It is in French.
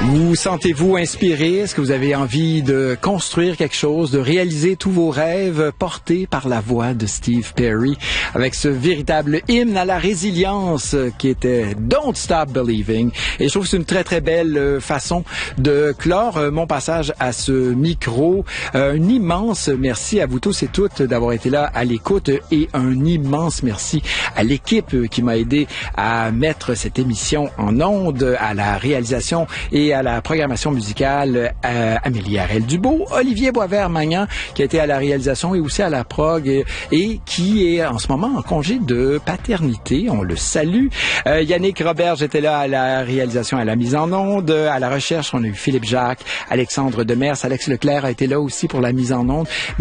Vous sentez-vous inspiré? Est-ce que vous avez envie de construire quelque chose, de réaliser tous vos rêves portés par la voix de Steve Perry avec ce véritable hymne à la résilience qui était Don't Stop Believing. Et je trouve que c'est une très, très belle façon de clore mon passage à ce micro. Un immense merci à vous tous et toutes d'avoir été là à l'écoute et un immense merci à l'équipe qui m'a aidé à mettre cette émission en onde, à la réalisation et à la programmation musicale, Amélie Harel-Dubois, Olivier Boisvert-Magnan qui a été à la réalisation et aussi à la prog et qui est en ce moment en congé de paternité. On le salue. Yannick Robert, j'étais là à la réalisation, à la mise en onde, à la recherche. On a eu Philippe Jacques, Alexandre Demers, Alex Leclerc a été là aussi pour la mise en onde.